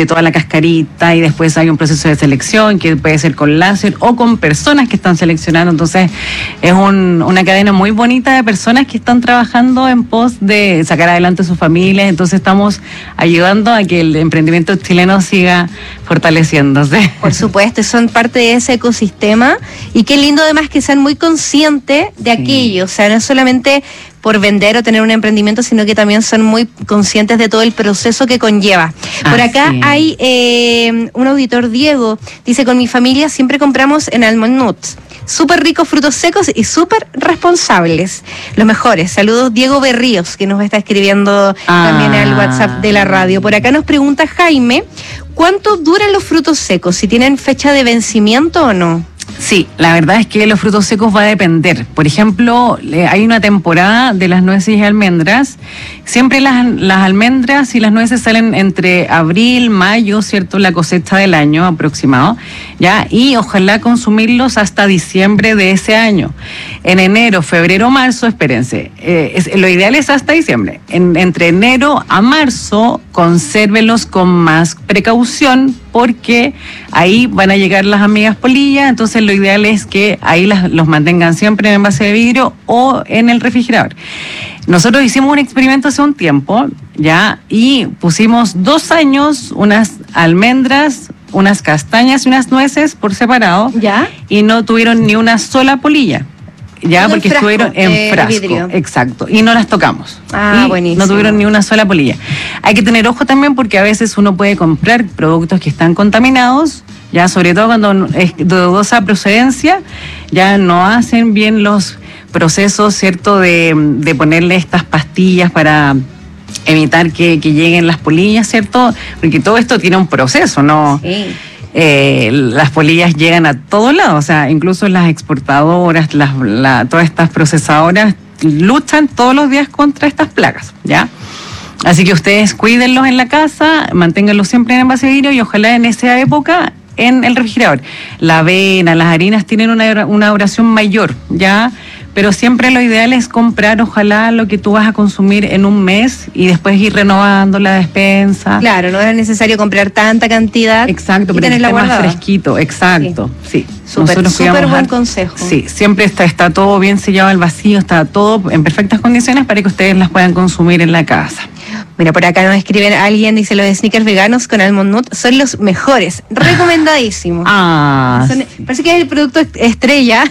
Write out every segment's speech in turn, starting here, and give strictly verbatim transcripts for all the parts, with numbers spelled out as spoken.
de toda la cascarita, y después hay un proceso de selección que puede ser con láser o con personas que están seleccionando. Entonces es un, una cadena muy bonita de personas que están trabajando en pos de sacar adelante sus familias. Entonces estamos ayudando a que el emprendimiento chileno siga fortaleciéndose. Por supuesto, son parte de ese ecosistema, y qué lindo además que sean muy conscientes de Sí. aquello, o sea, no es solamente por vender o tener un emprendimiento, sino que también son muy conscientes de todo el proceso que conlleva. Por Ah, acá sí. hay eh, un auditor, Diego, dice: con mi familia siempre compramos en Almond Nuts. Súper ricos frutos secos y súper responsables. Los mejores. Saludos, Diego Berríos, que nos está escribiendo Ah. también al WhatsApp de la radio. Por acá nos pregunta Jaime: ¿cuánto duran los frutos secos? ¿Si tienen fecha de vencimiento o no? Sí, la verdad es que los frutos secos va a depender. Por ejemplo, eh, hay una temporada de las nueces y almendras. Siempre las, las almendras y las nueces salen entre abril, mayo, ¿cierto? La cosecha del año aproximado, ¿ya? Y ojalá consumirlos hasta diciembre de ese año. En enero, febrero, marzo, espérense. Eh, es, lo ideal es hasta diciembre. En, entre enero a marzo, consérvelos con más precaución, porque ahí van a llegar las amigas polillas. Entonces lo ideal es que ahí las, los mantengan siempre en envase de vidrio o en el refrigerador. Nosotros hicimos un experimento hace un tiempo, ya, y pusimos dos años unas almendras, unas castañas y unas nueces por separado, ¿Ya? y no tuvieron ni una sola polilla. Ya, Todo en porque frasco, estuvieron en eh, frasco, vidrio. exacto, y no las tocamos. Ah, Y buenísimo. no tuvieron ni una sola polilla. Hay que tener ojo también, porque a veces uno puede comprar productos que están contaminados, ya, sobre todo cuando es de dudosa procedencia, ya no hacen bien los procesos, ¿cierto?, de, de ponerle estas pastillas para evitar que, que lleguen las polillas, ¿cierto? Porque todo esto tiene un proceso, ¿no? Sí. Eh, las polillas llegan a todos lados, o sea, incluso las exportadoras, las, la, todas estas procesadoras luchan todos los días contra estas plagas, ¿ya? Así que ustedes cuídenlos en la casa, manténganlos siempre en envase de vidrio, y ojalá en esa época en el refrigerador. La avena, las harinas tienen una, una duración mayor, ¿ya? Pero siempre lo ideal es comprar, ojalá, lo que tú vas a consumir en un mes y después ir renovando la despensa. Claro, no es necesario comprar tanta cantidad. Exacto, y pero que tenerla esté más guardada. fresquito, exacto, sí. Súper, Nosotros súper cuidamos buen harto. consejo. Sí, siempre está, está todo bien sellado al vacío, está todo en perfectas condiciones para que ustedes las puedan consumir en la casa. Mira, por acá nos escriben alguien, dice: los sneakers veganos con Almond Nut son los mejores, recomendadísimos. Ah, Son- parece que es el producto est- estrella.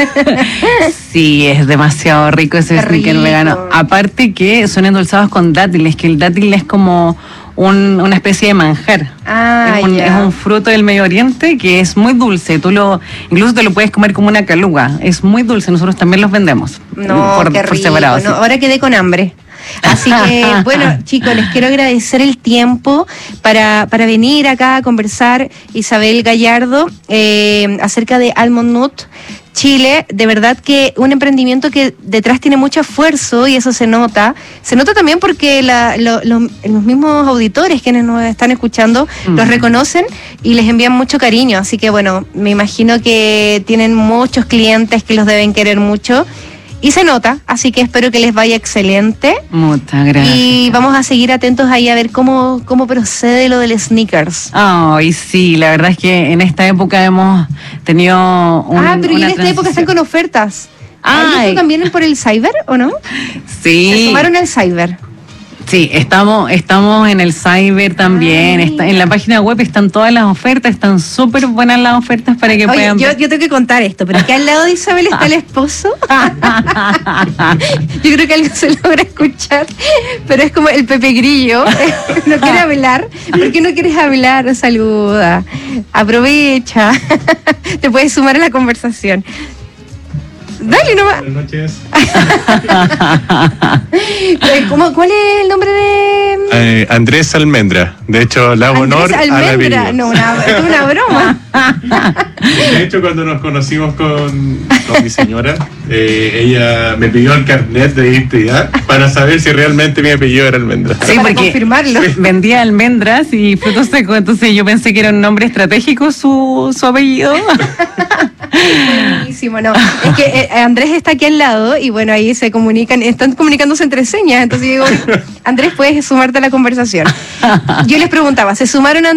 sí, es demasiado rico ese Qué sneaker rico. vegano. Aparte que son endulzados con dátiles, que el dátil es como un, una especie de manjar. Ah, es, un, ya. es un fruto del Medio Oriente que es muy dulce. Tú lo, incluso te lo puedes comer como una caluga. Es muy dulce. Nosotros también los vendemos. No, por, qué por rico. separado, No, sí. ahora quedé con hambre. Así que, bueno, chicos, les quiero agradecer el tiempo para, para venir acá a conversar, Isabel Gallardo, eh, acerca de Almond Nut Chile. De verdad que un emprendimiento que detrás tiene mucho esfuerzo, y eso se nota. Se nota también porque la, lo- lo- los mismos auditores quienes nos están escuchando Mm. los reconocen y les envían mucho cariño. Así que, bueno, me imagino que tienen muchos clientes que los deben querer mucho. Y se nota, así que espero que les vaya excelente. Muchas gracias. Y vamos a seguir atentos ahí a ver cómo, cómo procede lo del sneakers. Ay, sí, la verdad es que en esta época hemos tenido un, ah, pero y en una esta época están transición. con ofertas. Ay. ¿Hay esto también por el Cyber o no? Sí. Se sumaron al Cyber. Sí, estamos, estamos en el Cyber también. Ay. Está, en la página web están todas las ofertas, están súper buenas las ofertas para que Oye, puedan yo, ver. yo tengo que contar esto, pero aquí al lado de Isabel está el esposo. Yo creo que algo se logra escuchar, pero es como el Pepe Grillo. No quiere hablar. ¿Por qué no quieres hablar? Saluda. Aprovecha. Te puedes sumar a la conversación. Dale nomás. Buenas noches. Eh, ¿Cómo, ¿Cuál es el nombre de...? Eh, Andrés Almendra. De hecho, le hago honor Andrés a la Almendra. apellido. No, una, es una broma. De hecho, cuando nos conocimos con, con mi señora, eh, ella me pidió el carnet de identidad para saber si realmente mi apellido era Almendra. Sí, Para porque confirmarlo. vendía almendras y frutos secos, entonces yo pensé que era un nombre estratégico su, su apellido. Buenísimo, no. Es que eh, Andrés está aquí al lado y bueno, ahí se comunican, están comunicándose entre señas. Entonces yo digo, Andrés, puedes sumarte a la conversación. Yo les preguntaba, ¿se sumaron a